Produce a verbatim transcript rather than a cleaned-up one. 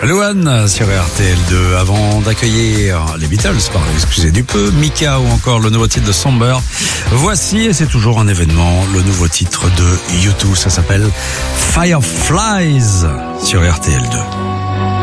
Luan sur R T L deux. Avant d'accueillir les Beatles, pardon, excusez du peu, Mika ou encore le nouveau titre de Somber. Voici, et c'est toujours un événement, le nouveau titre de U deux. Ça s'appelle Fireflies sur R T L deux.